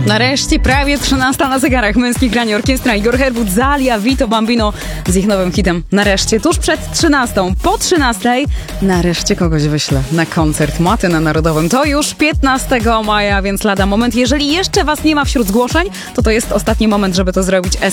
Nareszcie prawie 13 na zegarach. Męskie granie orkiestra Igor Herbut, Zalia, Vito Bambino z ich nowym hitem. Nareszcie, tuż przed 13. Po 13 nareszcie kogoś wyślę na koncert Maty na Narodowym. To już 15 maja, więc lada moment. Jeżeli jeszcze was nie ma wśród zgłoszeń, to jest ostatni moment, żeby to zrobić.